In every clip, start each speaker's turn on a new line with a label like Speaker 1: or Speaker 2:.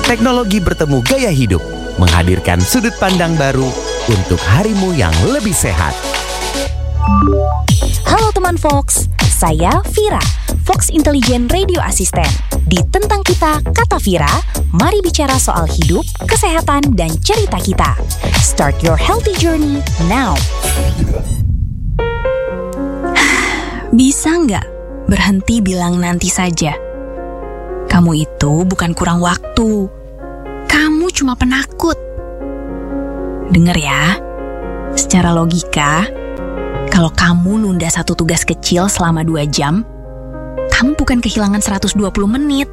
Speaker 1: teknologi bertemu gaya hidup, menghadirkan sudut pandang baru untuk harimu yang lebih sehat.
Speaker 2: Halo teman Fox, saya Vira, Fox Intelligent Radio Assistant. Di Tentang Kita, Kata Vira, mari bicara soal hidup, kesehatan, dan cerita kita. Start your healthy journey now.
Speaker 3: Bisa nggak berhenti bilang nanti saja? Kamu itu bukan kurang waktu. Kamu cuma penakut. Dengar ya, secara logika, kalau kamu nunda satu tugas kecil selama 2 jam, kamu bukan kehilangan 120 menit.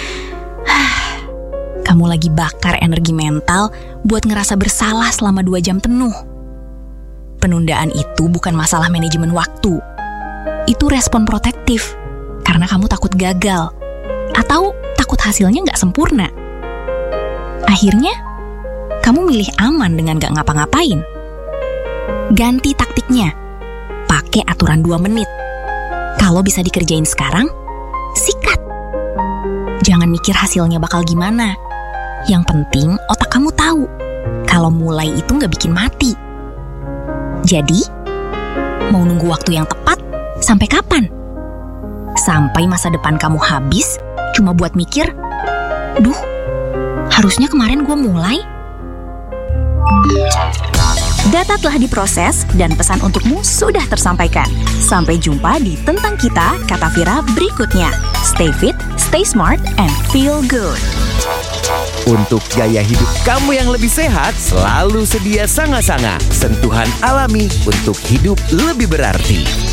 Speaker 3: Kamu lagi bakar energi mental buat ngerasa bersalah selama 2 jam penuh. Penundaan itu bukan masalah manajemen waktu. Itu respon protektif, karena kamu takut gagal, atau takut hasilnya nggak sempurna. Akhirnya, kamu milih aman dengan nggak ngapa-ngapain. Ganti taktiknya, pakai aturan 2 menit. Kalau bisa dikerjain sekarang, sikat. Jangan mikir hasilnya bakal gimana. Yang penting otak kamu tahu, kalau mulai itu nggak bikin mati. Jadi, mau nunggu waktu yang tepat sampai kapan? Sampai masa depan kamu habis cuma buat mikir, duh, harusnya kemarin gue mulai.
Speaker 2: Data telah diproses dan pesan untukmu sudah tersampaikan. Sampai jumpa di Tentang Kita, Kata Vira berikutnya. Stay fit, stay smart, and feel good.
Speaker 1: Untuk gaya hidup kamu yang lebih sehat, selalu sedia Sanga-Sanga, sentuhan alami untuk hidup lebih berarti.